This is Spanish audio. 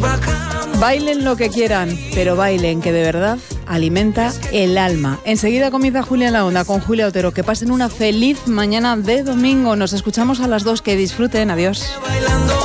Bailen lo que quieran, pero bailen, que de verdad alimenta el alma. Enseguida comienza Julia en la Onda con Julia Otero. Que pasen una feliz mañana de domingo. Nos escuchamos a las 2. Que disfruten. Adiós.